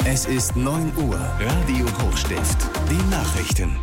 Es ist 9 Uhr. Radio Hochstift. Die Nachrichten.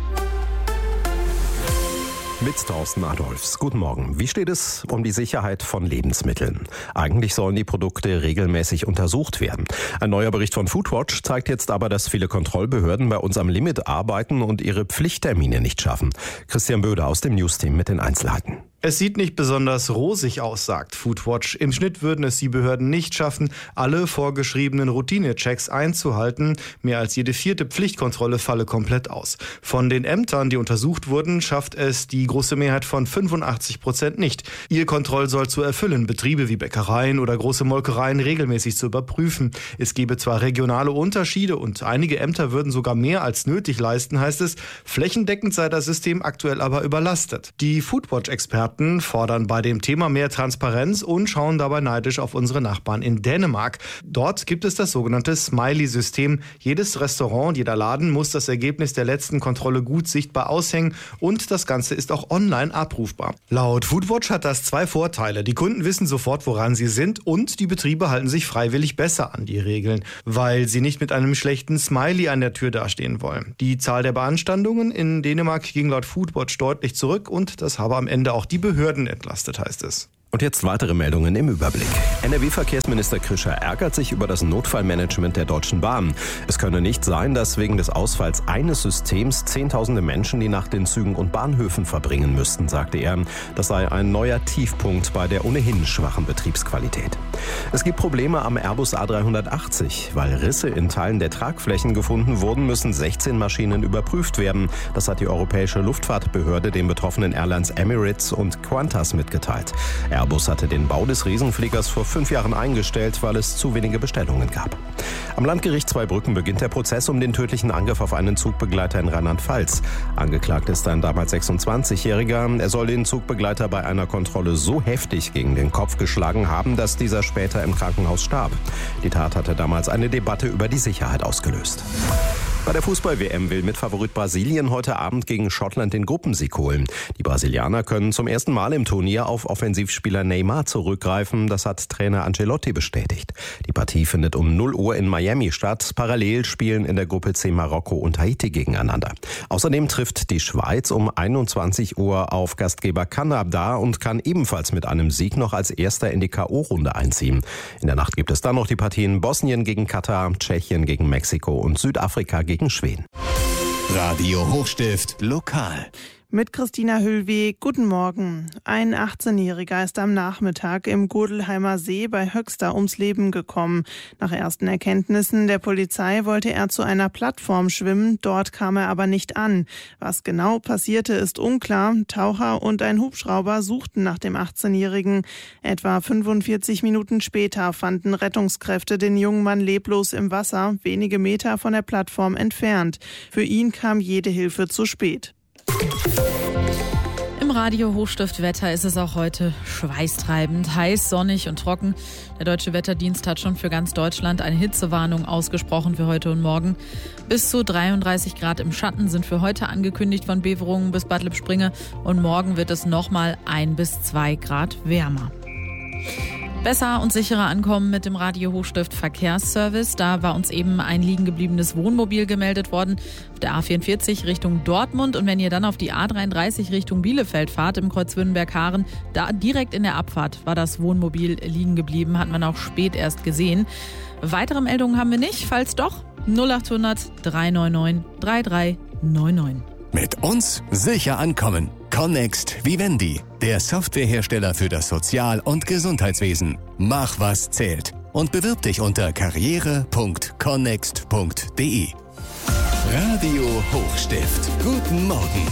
Mit Thorsten Adolfs. Guten Morgen. Wie steht es um die Sicherheit von Lebensmitteln? Eigentlich sollen die Produkte regelmäßig untersucht werden. Ein neuer Bericht von Foodwatch zeigt jetzt aber, dass viele Kontrollbehörden bei uns am Limit arbeiten und ihre Pflichttermine nicht schaffen. Christian Böder aus dem Newsteam mit den Einzelheiten. Es sieht nicht besonders rosig aus, sagt Foodwatch. Im Schnitt würden es die Behörden nicht schaffen, alle vorgeschriebenen Routine-Checks einzuhalten. Mehr als jede 4. Pflichtkontrolle falle komplett aus. Von den Ämtern, die untersucht wurden, schafft es die große Mehrheit von 85% nicht. Ihr Kontroll soll zu erfüllen, Betriebe wie Bäckereien oder große Molkereien regelmäßig zu überprüfen. Es gebe zwar regionale Unterschiede und einige Ämter würden sogar mehr als nötig leisten, heißt es. Flächendeckend sei das System aktuell aber überlastet. Die Foodwatch-Experten fordern bei dem Thema mehr Transparenz und schauen dabei neidisch auf unsere Nachbarn in Dänemark. Dort gibt es das sogenannte Smiley-System. Jedes Restaurant und jeder Laden muss das Ergebnis der letzten Kontrolle gut sichtbar aushängen und das Ganze ist auch online abrufbar. Laut Foodwatch hat das 2 Vorteile. Die Kunden wissen sofort, woran sie sind und die Betriebe halten sich freiwillig besser an die Regeln, weil sie nicht mit einem schlechten Smiley an der Tür dastehen wollen. Die Zahl der Beanstandungen in Dänemark ging laut Foodwatch deutlich zurück und das habe am Ende auch die Behörden entlastet, heißt es. Und jetzt weitere Meldungen im Überblick. NRW-Verkehrsminister Krischer ärgert sich über das Notfallmanagement der Deutschen Bahn. Es könne nicht sein, dass wegen des Ausfalls eines Systems Zehntausende Menschen die Nacht in Zügen und Bahnhöfen verbringen müssten, sagte er. Das sei ein neuer Tiefpunkt bei der ohnehin schwachen Betriebsqualität. Es gibt Probleme am Airbus A380. Weil Risse in Teilen der Tragflächen gefunden wurden, müssen 16 Maschinen überprüft werden. Das hat die Europäische Luftfahrtbehörde den betroffenen Airlines Emirates und Qantas mitgeteilt. Airbus hatte den Bau des Riesenfliegers vor 5 Jahren eingestellt, weil es zu wenige Bestellungen gab. Am Landgericht Zweibrücken beginnt der Prozess um den tödlichen Angriff auf einen Zugbegleiter in Rheinland-Pfalz. Angeklagt ist ein damals 26-Jähriger. Er soll den Zugbegleiter bei einer Kontrolle so heftig gegen den Kopf geschlagen haben, dass dieser später im Krankenhaus starb. Die Tat hatte damals eine Debatte über die Sicherheit ausgelöst. Bei der Fußball-WM will Mitfavorit Brasilien heute Abend gegen Schottland den Gruppensieg holen. Die Brasilianer können zum ersten Mal im Turnier auf Offensivspieler Neymar zurückgreifen. Das hat Trainer Ancelotti bestätigt. Die Partie findet um 0 Uhr in Miami statt. Parallel spielen in der Gruppe C Marokko und Haiti gegeneinander. Außerdem trifft die Schweiz um 21 Uhr auf Gastgeber Kanada und kann ebenfalls mit einem Sieg noch als Erster in die K.O.-Runde einziehen. In der Nacht gibt es dann noch die Partien Bosnien gegen Katar, Tschechien gegen Mexiko und Südafrika gegen Schweden. Radio Hochstift lokal. Mit Christina Hüllweg, guten Morgen. Ein 18-Jähriger ist am Nachmittag im Gurdelheimer See bei Höxter ums Leben gekommen. Nach ersten Erkenntnissen der Polizei wollte er zu einer Plattform schwimmen, dort kam er aber nicht an. Was genau passierte, ist unklar. Taucher und ein Hubschrauber suchten nach dem 18-Jährigen. Etwa 45 Minuten später fanden Rettungskräfte den jungen Mann leblos im Wasser, wenige Meter von der Plattform entfernt. Für ihn kam jede Hilfe zu spät. Im Radio Hochstift Wetter ist es auch heute schweißtreibend, heiß, sonnig und trocken. Der Deutsche Wetterdienst hat schon für ganz Deutschland eine Hitzewarnung ausgesprochen für heute und morgen. Bis zu 33 Grad im Schatten sind für heute angekündigt von Beverungen bis Bad Lippspringe und morgen wird es nochmal 1 bis 2 Grad wärmer. Besser und sicherer ankommen mit dem Radio Hochstift Verkehrsservice. Da war uns eben ein liegen gebliebenes Wohnmobil gemeldet worden auf der A44 Richtung Dortmund. Und wenn ihr dann auf die A33 Richtung Bielefeld fahrt im Kreuz Wünnenberg-Haaren, da direkt in der Abfahrt war das Wohnmobil liegen geblieben, hat man auch spät erst gesehen. Weitere Meldungen haben wir nicht, falls doch 0800 399 3399. Mit uns sicher ankommen. Connext Vivendi, der Softwarehersteller für das Sozial- und Gesundheitswesen. Mach, was zählt. Und bewirb dich unter karriere.connext.de. Radio Hochstift. Guten Morgen.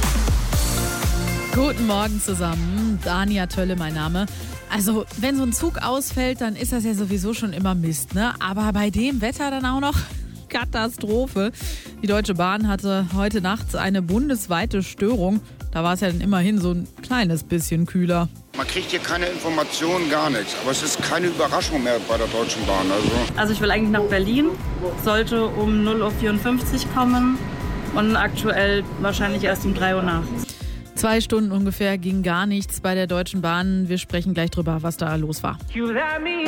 Guten Morgen zusammen. Dania Tölle mein Name. Also, wenn so ein Zug ausfällt, dann ist das ja sowieso schon immer Mist, ne? Aber bei dem Wetter dann auch noch Katastrophe. Die Deutsche Bahn hatte heute nachts eine bundesweite Störung. Da war es ja dann immerhin so ein kleines bisschen kühler. Man kriegt hier keine Informationen, gar nichts. Aber es ist keine Überraschung mehr bei der Deutschen Bahn. Also ich will eigentlich nach Berlin, sollte um 0:54 Uhr kommen und aktuell wahrscheinlich erst um 3 Uhr nachts. 2 Stunden ungefähr ging gar nichts bei der Deutschen Bahn. Wir sprechen gleich drüber, was da los war.